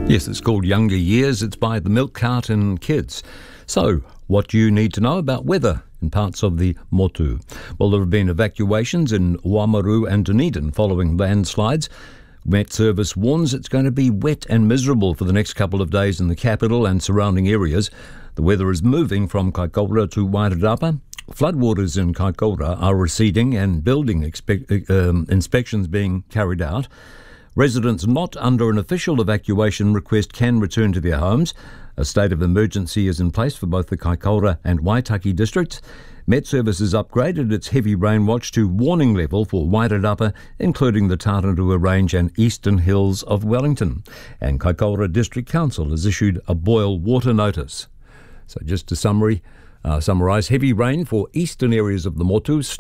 Yes, it's called Younger Years. It's by the Milk Carton Kids. So, what do you need to know about weather in parts of the Motu? Well, there have been evacuations in Oamaru and Dunedin following landslides. Met Service warns it's going to be wet and miserable for the next couple of days in the capital and surrounding areas. The weather is moving from Kaikoura to Wairarapa. Floodwaters in Kaikoura are receding and building inspections being carried out. Residents not under an official evacuation request can return to their homes. A state of emergency is in place for both the Kaikoura and Waitaki districts. Met Service has upgraded its heavy rain watch to warning level for Wairarapa, including the Taranua Range and eastern hills of Wellington. And Kaikoura District Council has issued a boil water notice. So just to summarise, heavy rain for eastern areas of the Motu.